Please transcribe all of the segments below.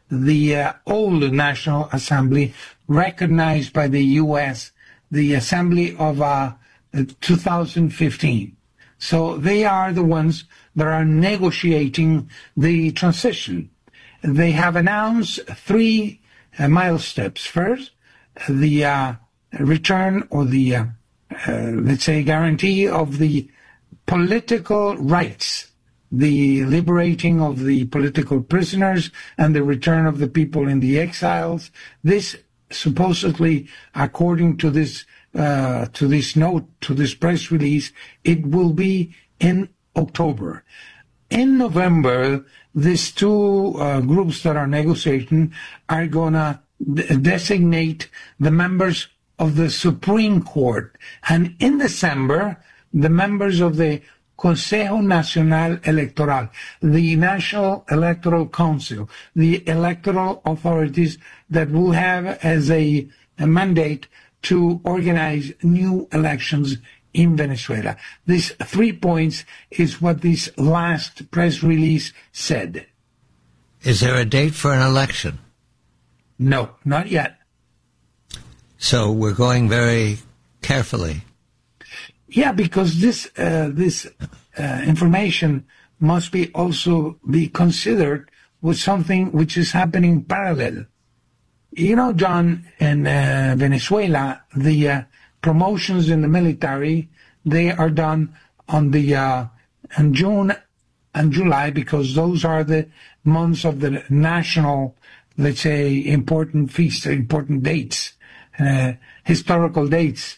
the old National Assembly recognized by the U.S., the Assembly of 2015. So they are the ones that are negotiating the transition. They have announced three milestones. First, the return or the, let's say, guarantee of the political rights, the liberating of the political prisoners and the return of the people in the exiles. This supposedly, according to this note, to this press release, it will be in October. In November, these two groups that are negotiating are going to designate the members of the Supreme Court. And in December, the members of the Consejo Nacional Electoral, the National Electoral Council, the electoral authorities that will have as a mandate to organize new elections in Venezuela. These 3 points is what this last press release said. Is there a date for an election? No, not yet. So we're going very carefully. Yeah, because this information must be also be considered with something which is happening parallel. You know, John, in Venezuela, the promotions in the military, they are done on the in June and July, because those are the months of the national, let's say, important feasts, important dates, historical dates.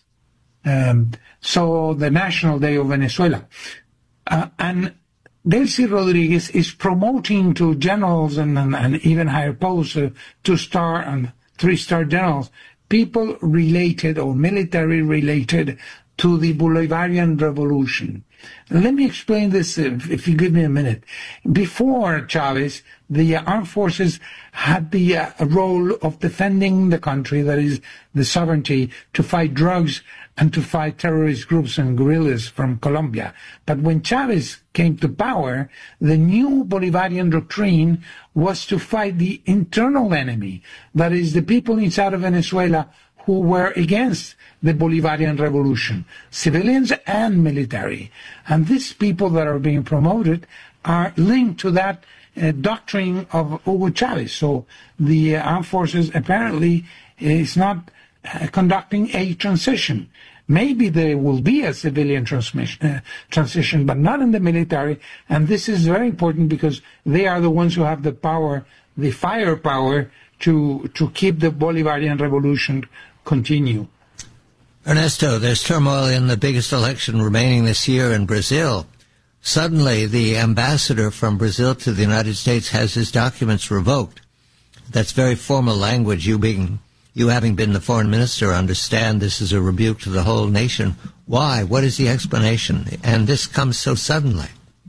So the National Day of Venezuela. And Delcy Rodriguez is promoting to generals and even higher posts, 2-star and 3-star generals, people related or military related to the Bolivarian Revolution. Let me explain this if you give me a minute. Before Chavez, the armed forces had the role of defending the country, that is, the sovereignty, to fight drugs and to fight terrorist groups and guerrillas from Colombia. But when Chavez came to power, the new Bolivarian doctrine was to fight the internal enemy, that is, the people inside of Venezuela who were against the Bolivarian Revolution, civilians and military. And these people that are being promoted are linked to that doctrine of Hugo Chavez. So the armed forces apparently is not conducting a transition. Maybe there will be a civilian transition, but not in the military. And this is very important because they are the ones who have the power, the firepower, to keep the Bolivarian Revolution continue. Ernesto, there's turmoil in the biggest election remaining this year in Brazil. Suddenly, the ambassador from Brazil to the United States has his documents revoked. That's very formal language. You having been the foreign minister, understand this is a rebuke to the whole nation. Why? What is the explanation? And this comes so suddenly.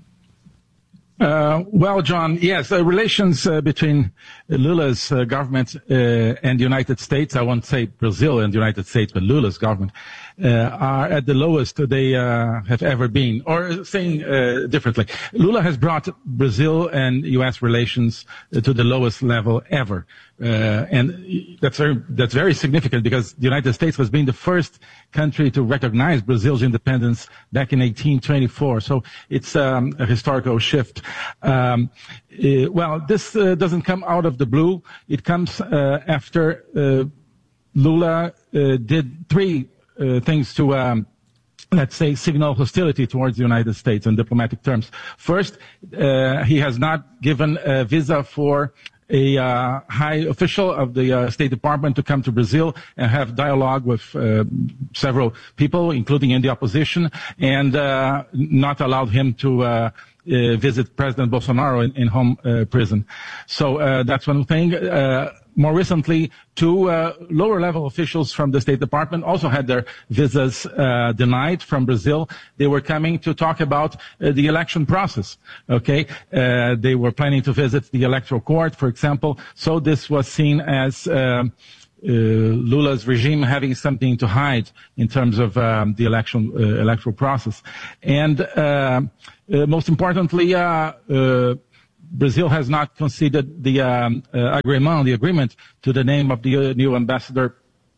Well, John, yes, relations between Lula's government and the United States, I won't say Brazil and the United States, but Lula's government, are at the lowest they have ever been. Or saying differently, Lula has brought Brazil and U.S. relations to the lowest level ever. And that's very significant because the United States has been the first country to recognize Brazil's independence back in 1824. So it's a historical shift. Well, this doesn't come out of the blue. It comes after Lula did three things to let's say, signal hostility towards the United States in diplomatic terms. First, he has not given a visa for a high official of the State Department to come to Brazil and have dialogue with several people, including in the opposition, and not allowed him to visit President Bolsonaro in home prison. So that's one thing. More recently, two lower-level officials from the State Department also had their visas denied from Brazil. They were coming to talk about the election process, okay? They were planning to visit the Electoral Court, for example. So this was seen as Lula's regime having something to hide in terms of the electoral process. And most importantly, Brazil has not conceded the agreement to the name of the new ambassador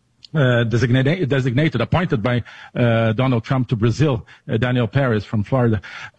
designated, appointed by Donald Trump to Brazil, Daniel Perez from Florida,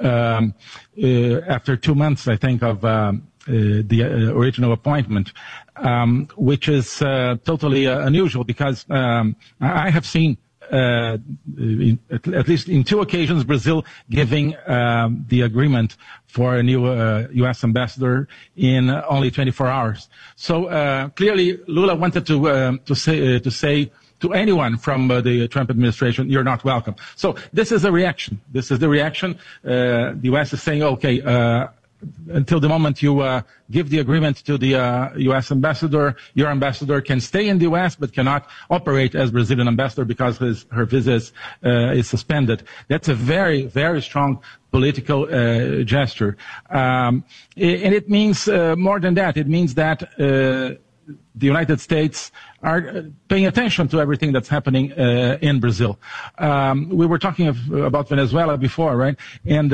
after 2 months, I think, of the original appointment, which is totally unusual because I have seen at least in 2 occasions, Brazil giving the agreement for a new U.S. ambassador in only 24 hours. So clearly, Lula wanted to say to anyone from the Trump administration, you're not welcome. So this is a reaction. This is the reaction. The U.S. is saying, okay, until the moment you give the agreement to the U.S. ambassador, your ambassador can stay in the U.S. but cannot operate as Brazilian ambassador because her visa is suspended. That's a very, very strong political gesture. And it means more than that. It means that the United States are paying attention to everything that's happening in Brazil. We were talking about Venezuela before, right? And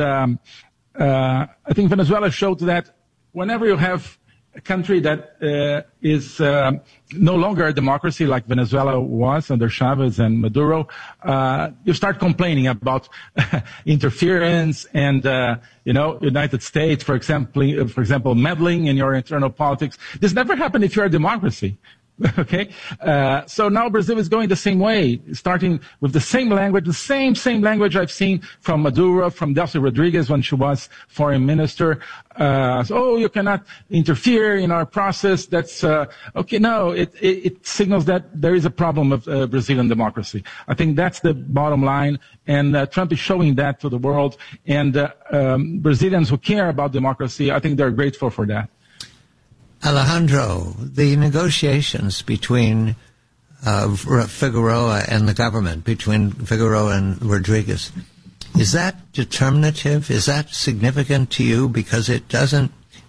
I think Venezuela showed that whenever you have a country that is no longer a democracy like Venezuela was under Chavez and Maduro, you start complaining about interference and United States, for example, meddling in your internal politics. This never happened if you're a democracy. Okay, so now Brazil is going the same way, starting with the same language, the same language I've seen from Maduro, from Delcy Rodriguez when she was foreign minister. You cannot interfere in our process. That's okay. No, it signals that there is a problem of Brazilian democracy. I think that's the bottom line, and Trump is showing that to the world. And Brazilians who care about democracy, I think they're grateful for that. Alejandro, the negotiations between Figueroa and the government, between Figueroa and Rodriguez, is that determinative? Is that significant to you? Because it doesn't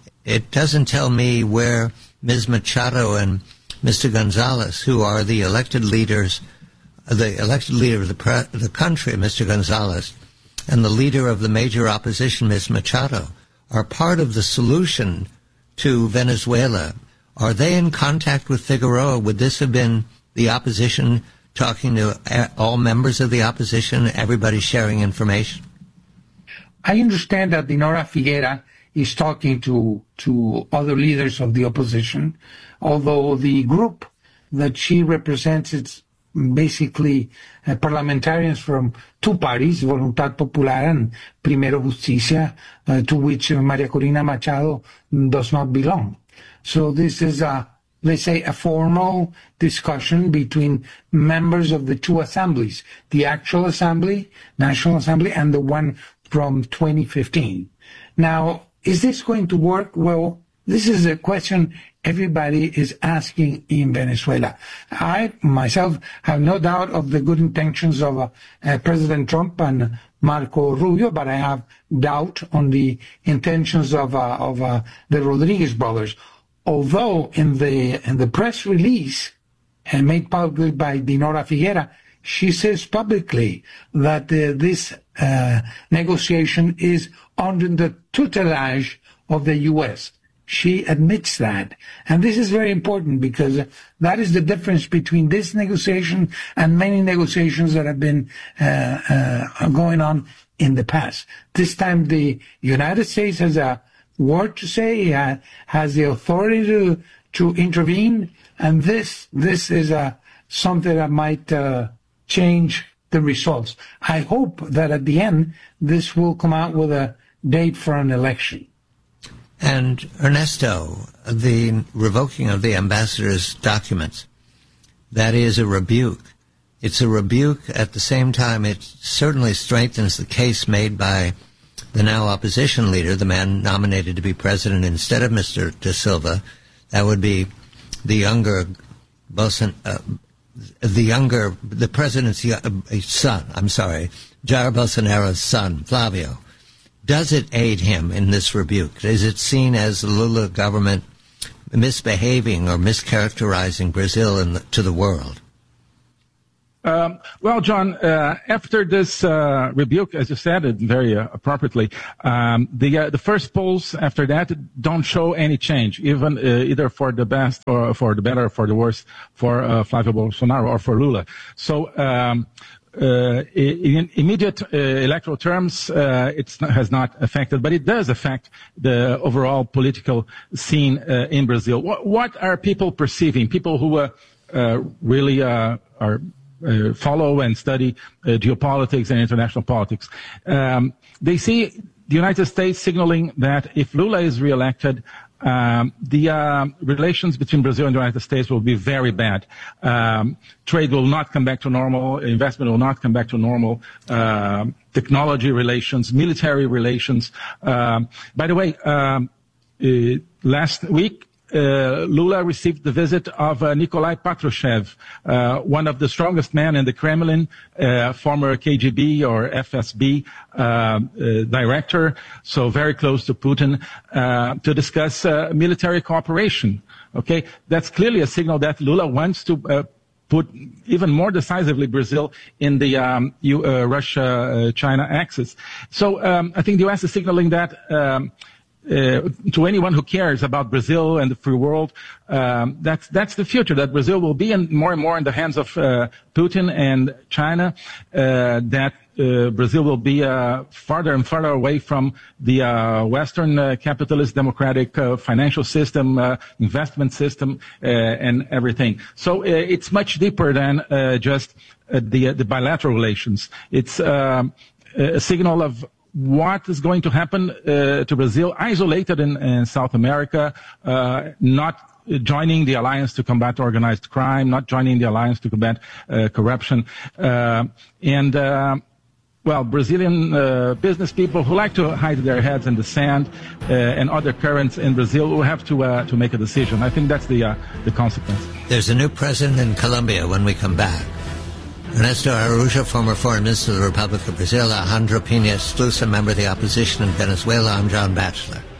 tell me where Ms. Machado and Mr. Gonzalez, who are the elected leaders, the elected leader of the country, Mr. Gonzalez, and the leader of the major opposition, Ms. Machado, are part of the solution to Venezuela. Are they in contact with Figueroa? Would this have been the opposition talking to all members of the opposition, everybody sharing information? I understand that Dinora Figuera is talking to other leaders of the opposition, although the group that she represents, it's basically parliamentarians from 2 parties, Voluntad Popular and Primero Justicia, to which Maria Corina Machado does not belong. So this is let's say, a formal discussion between members of the 2 assemblies, the actual assembly, National Assembly, and the one from 2015. Now, is this going to work? Well, this is a question everybody is asking in Venezuela. I, myself, have no doubt of the good intentions of President Trump and Marco Rubio, but I have doubt on the intentions of the Rodriguez brothers. Although in the press release made public by Dinora Figuera, she says publicly that this negotiation is under the tutelage of the U.S. She admits that. And this is very important because that is the difference between this negotiation and many negotiations that have been going on in the past. This time the United States has a word to say, has the authority to intervene, and this is something that might change the results. I hope that at the end this will come out with a date for an election. And Ernesto, the revoking of the ambassador's documents, that is a rebuke. It's a rebuke. At the same time, it certainly strengthens the case made by the now opposition leader, the man nominated to be president instead of Mr. Da Silva. That would be the younger the president's son, Jair Bolsonaro's son, Flavio. Does it aid him in this rebuke? Is it seen as the Lula government misbehaving or mischaracterizing Brazil to the world? Well, John, after this rebuke, as you said it very appropriately, the first polls after that don't show any change, even either for the best or for the better or for the worse for Flávio Bolsonaro or for Lula. So in immediate electoral terms, it has not affected, but it does affect the overall political scene in Brazil. What are people perceiving? People who really are follow and study geopolitics and international politics. They see the United States signaling that if Lula is reelected, the relations between Brazil and the United States will be very bad. Trade will not come back to normal. Investment will not come back to normal. Technology relations, military relations. By the way, last week, Lula received the visit of Nikolai Patrushev, one of the strongest men in the Kremlin, former KGB or FSB director, so very close to Putin, to discuss military cooperation. Okay, that's clearly a signal that Lula wants to put even more decisively Brazil in the Russia-China axis. So I think the U.S. is signaling that to anyone who cares about Brazil and the free world, that's the future, that Brazil will be more and more in the hands of Putin and China, that Brazil will be farther and farther away from the Western capitalist democratic financial system, investment system, and everything. So it's much deeper than just the bilateral relations. It's a signal of what is going to happen to Brazil, isolated in South America, not joining the alliance to combat organized crime, not joining the alliance to combat corruption, well, Brazilian business people who like to hide their heads in the sand, and other currents in Brazil will have to make a decision. I think that's the consequence. There's a new president in Colombia when we come back. Ernesto Araujo, former foreign minister of the Republic of Brazil. Alejandro Pina Esclusa, member of the opposition in Venezuela. I'm John Batchelor.